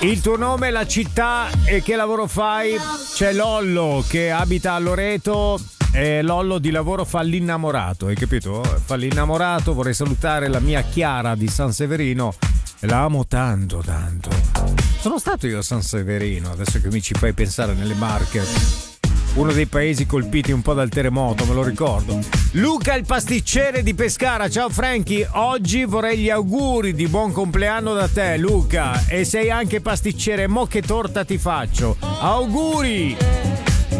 Il tuo nome, la città e che lavoro fai? C'è Lollo che abita a Loreto e Lollo di lavoro fa l'innamorato, hai capito? Fa l'innamorato. Vorrei salutare la mia Chiara di San Severino e la amo tanto tanto. Sono stato io a San Severino, adesso che mi ci fai pensare, nelle Marche. Uno dei paesi colpiti un po' dal terremoto, me lo ricordo. Luca il pasticcere di Pescara. Ciao Frankie, oggi vorrei gli auguri di buon compleanno da te Luca. E sei anche pasticcere, mo che torta ti faccio? Auguri!